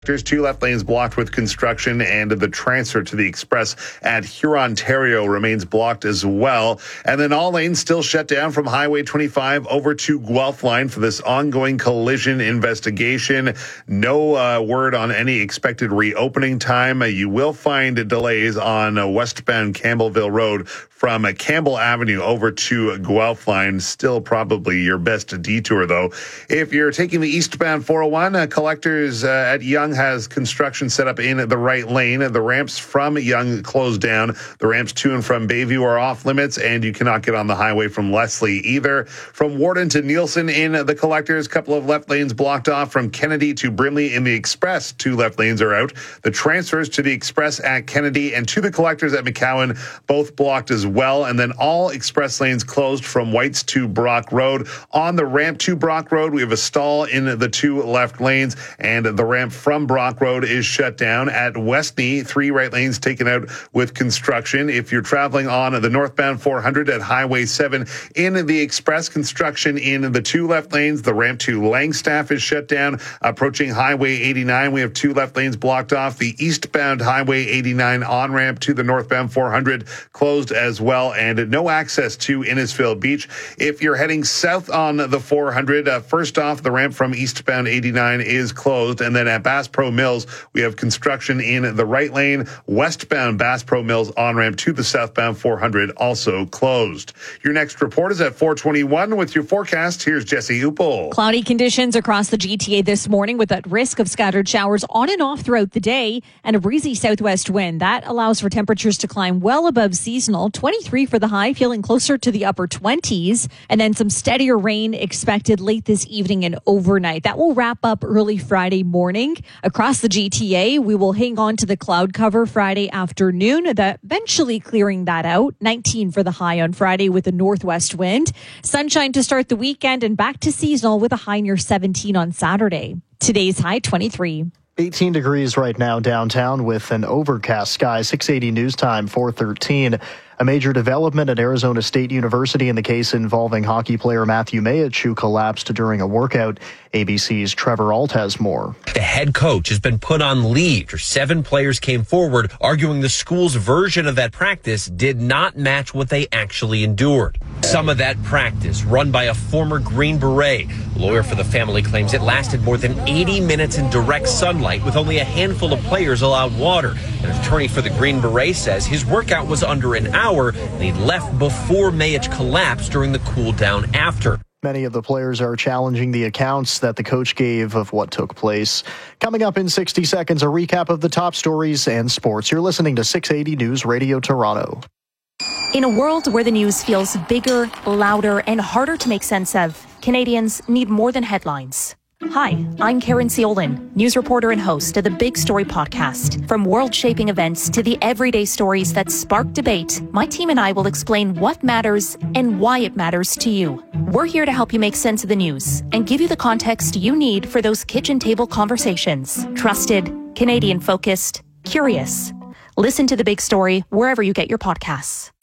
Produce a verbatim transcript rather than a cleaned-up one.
There's two left lanes blocked with construction, and the transfer to the express at Hurontario remains blocked as well. And then all lanes still shut down from Highway twenty-five over to Guelph line for this ongoing collision investigation. No uh, word on any expected reopening time. Uh, you will find delays on uh, westbound Campbellville Road from uh, Campbell Avenue over to Guelph line. Still probably your best detour, though. If you're taking the eastbound four oh one, uh, collectors uh, at Yonge has construction set up in the right lane. The ramps from Yonge closed down. The ramps to and from Bayview are off limits, and you cannot get on the highway from Leslie either. From Warden to Nielsen in the collectors, couple of left lanes blocked off. From Kennedy to Brimley in the express, two left lanes are out. The transfers to the express at Kennedy and to the collectors at McCowan, both blocked as well. And then all express lanes closed from Whites to Brock Road. On the ramp to Brock Road, we have a stall in the two left lanes, and the ramp from Brock Road is shut down. At Westney, three right lanes taken out with construction. If you're traveling on the northbound four hundred at Highway seven in the express, construction in the two left lanes. The ramp to Langstaff is shut down. Approaching Highway eighty-nine, we have two left lanes blocked off. The eastbound Highway eighty-nine on-ramp to the northbound four hundred closed as well, and no access to Innisfil Beach. If you're heading south on the four hundred, uh, first off, the ramp from eastbound eighty-nine is closed, and then at Bass Pro Mills, we have construction in the right lane. Westbound Bass Pro Mills on-ramp to the southbound four hundred also closed. Your next report is at four twenty-one with your forecast. Here's Jesse Upel. Cloudy conditions across the G T A this morning with that risk of scattered showers on and off throughout the day, and a breezy southwest wind. That allows for temperatures to climb well above seasonal. twenty-three for the high, feeling closer to the upper twenties, and then some steadier rain expected late this evening and overnight. That will wrap up early Friday morning. Across the G T A, we will hang on to the cloud cover Friday afternoon, that eventually clearing that out. nineteen for the high on Friday with a northwest wind. Sunshine to start the weekend and back to seasonal with a high near seventeen on Saturday. Today's high twenty-three. eighteen degrees right now downtown with an overcast sky. six eighty news time, four thirteen. A major development at Arizona State University in the case involving hockey player Matthew Mayich, who collapsed during a workout. A B C's Trevor Alt has more. The head coach has been put on leave after seven players came forward arguing the school's version of that practice did not match what they actually endured. Some of that practice, run by a former Green Beret. A lawyer for the family claims it lasted more than eighty minutes in direct sunlight with only a handful of players allowed water. An attorney for the Green Beret says his workout was under an hour and he left before Mayich collapsed during the cool down after. Many of the players are challenging the accounts that the coach gave of what took place. Coming up in sixty seconds, a recap of the top stories and sports. You're listening to six eighty News Radio Toronto. In a world where the news feels bigger, louder, and harder to make sense of, Canadians need more than headlines. Hi, I'm Karen Seolin, news reporter and host of the Big Story podcast. From world-shaping events to the everyday stories that spark debate, my team and I will explain what matters and why it matters to you. We're here to help you make sense of the news and give you the context you need for those kitchen table conversations. Trusted, Canadian-focused, curious. Listen to The Big Story wherever you get your podcasts.